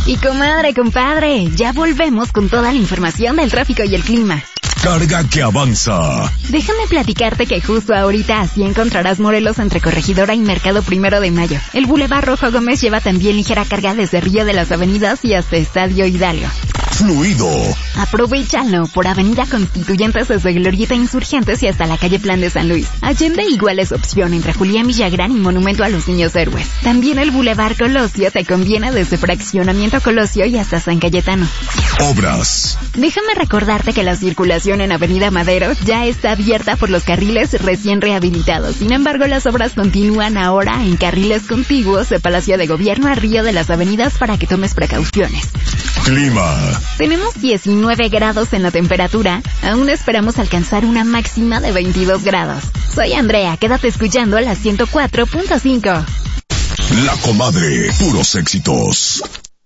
Y comadre, compadre, ya volvemos con toda la información del tráfico y el clima. Carga que avanza. Déjame platicarte que justo ahorita así encontrarás Morelos entre Corregidora y Mercado 1 de Mayo. El Boulevard Rojo Gómez lleva también ligera carga desde Río de las Avenidas y hasta Estadio Hidalgo. Fluido. Aprovechalo por Avenida Constituyentes desde Glorieta Insurgentes y hasta la calle Plan de San Luis. Allende igual es opción entre Julián Villagrán y Monumento a los Niños Héroes. También el Boulevard Colosio te conviene desde Fraccionamiento Colosio y hasta San Cayetano. Obras. Déjame recordarte que la circulación en Avenida Madero ya está abierta por los carriles recién rehabilitados. Sin embargo, las obras continúan ahora en carriles contiguos de Palacio de Gobierno a Río de las Avenidas para que tomes precauciones. Clima. Tenemos 19 grados en la temperatura. Aún esperamos alcanzar una máxima de 22 grados. Soy Andrea, quédate escuchando a la 104.5. La Comadre, puros éxitos.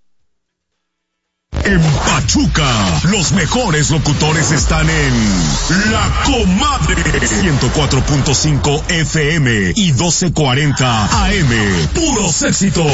En Pachuca, los mejores locutores están en La Comadre, 104.5 FM y 1240 AM. Puros éxitos.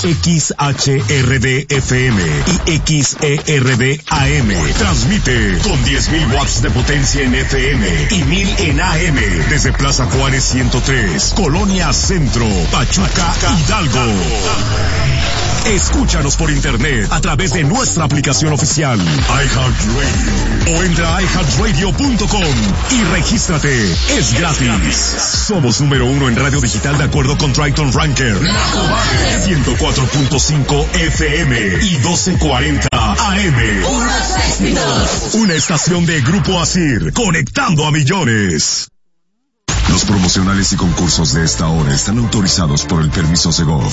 XHRD FM y XERD AM. Transmite con 10.000 watts de potencia en FM y 1.000 en AM. Desde Plaza Juárez 103, Colonia Centro, Pachuca, Hidalgo. Escúchanos por internet a través de nuestra aplicación oficial iHeartRadio o entra a iHeartRadio.com y regístrate. Es gratis. Somos número 1 en radio digital de acuerdo con Triton Ranker. 104.5 FM y 1240 AM. Una estación de Grupo Asir, conectando a millones. Los promocionales y concursos de esta hora están autorizados por el permiso Segov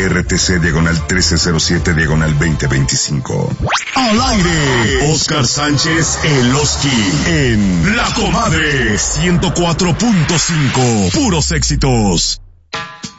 DGRTC/1307/2025. Al aire, Oscar Sánchez El Oski en La Comadre 104.5. Puros éxitos.